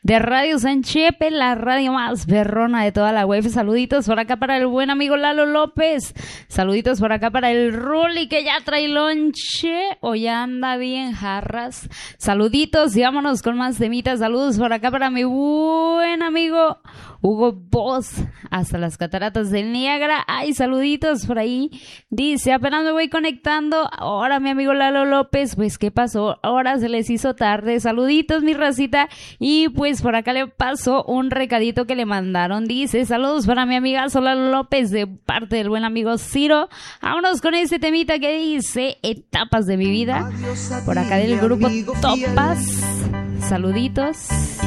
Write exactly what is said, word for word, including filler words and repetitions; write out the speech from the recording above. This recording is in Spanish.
de Radio Sanchepe, la radio más berrona de toda la web. Saluditos por acá para el buen amigo Lalo López. Saluditos por acá para el Ruli que ya trae lonche o ya anda bien jarras. Saluditos y vámonos con más temitas. Saludos por acá para mi buen amigo Hugo Boss, hasta las cataratas del Niágara. Ay, saluditos por ahí. Dice, apenas me voy conectando. Ahora mi amigo Lalo López, pues ¿qué pasó? Ahora se les hizo tarde. Saluditos mi racita. Y pues por acá le paso un recadito que le mandaron. Dice, saludos para mi amiga Lalo López de parte del buen amigo Ciro. Vámonos con este temita que dice Etapas de mi vida. Por acá del grupo Topas. Saluditos.